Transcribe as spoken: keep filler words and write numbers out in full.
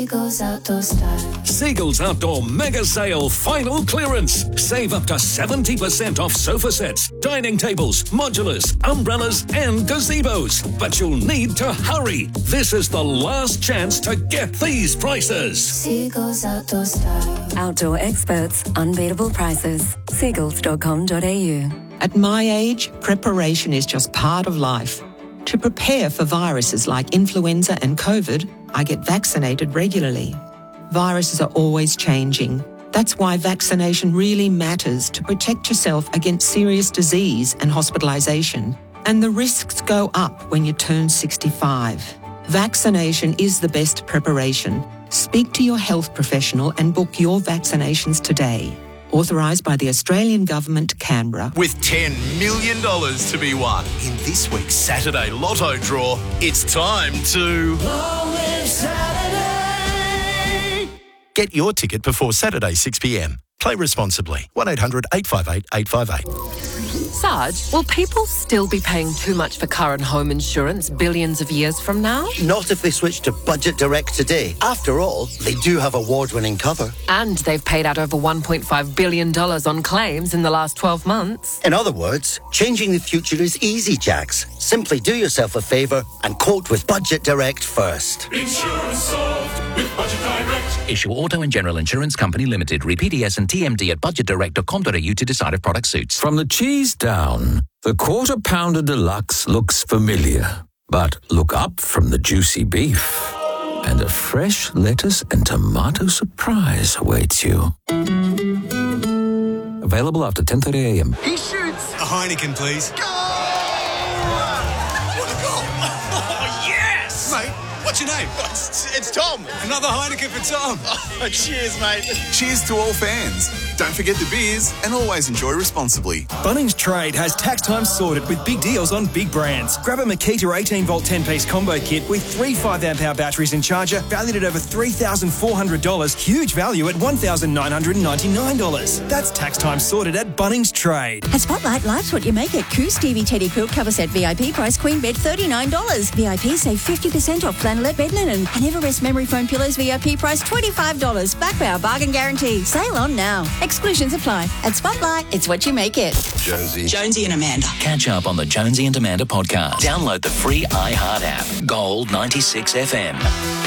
Seagulls Outdoor Style. Seagulls Outdoor Mega Sale Final Clearance. Save up to seventy percent off sofa sets, dining tables, modulars, umbrellas and gazebos. But you'll need to hurry. This is the last chance to get these prices. Seagulls Outdoor Style. Outdoor experts, unbeatable prices. seagulls dot com dot a u. At my age, preparation is just part of life. To prepare for viruses like influenza and COVID, I get vaccinated regularly. Viruses are always changing. That's why vaccination really matters to protect yourself against serious disease and hospitalisation. And the risks go up when you turn sixty-five. Vaccination is the best preparation. Speak to your health professional and book your vaccinations today. Authorised by the Australian Government, Canberra. With ten million dollars to be won in this week's Saturday Lotto draw, it's time to... Long live Saturday! Get your ticket before Saturday six p m. Play responsibly. one eight hundred eight five eight eight five eight. Sarge, will people still be paying too much for car and home insurance billions of years from now? Not if they switch to Budget Direct today. After all, they do have award-winning cover. And they've paid out over one point five billion dollars on claims in the last twelve months. In other words, changing the future is easy, Jax. Simply do yourself a favour and quote with Budget Direct first. Insurance solved with Budget Direct. Issue Auto and General Insurance Company Limited. Read P D S and T M D at budget direct dot com dot a u to decide if product suits. From the cheese down, the Quarter Pounder Deluxe looks familiar. But look up from the juicy beef, and a fresh lettuce and tomato surprise awaits you. Available after ten thirty a m. He shoots! A Heineken, please. Goal! What a goal! Oh, yes! Mate, what's your name? It's, it's Tom. Another Heineken for Tom. Oh, cheers, mate. Cheers to all fans. Don't forget the beers and always enjoy responsibly. Bunnings Trade has tax time sorted with big deals on big brands. Grab a Makita eighteen volt ten piece combo kit with three five amp hour batteries and charger valued at over three thousand four hundred dollars. Huge value at one thousand nine hundred ninety-nine dollars. That's tax time sorted at Bunnings Trade. At Spotlight, life's what you make it. Coo Stevie Teddy Quilt Cover Set V I P price queen bed thirty-nine dollars. V I P save fifty percent off flannelette bed linen. And Everest memory foam pillows V I P price twenty-five dollars. Back by our bargain guarantee. Sale on now. Exclusions apply. At Spotlight, it's what you make it. Jonesy. Jonesy and Amanda. Catch up on the Jonesy and Amanda podcast. Download the free iHeart app. Gold ninety-six F M.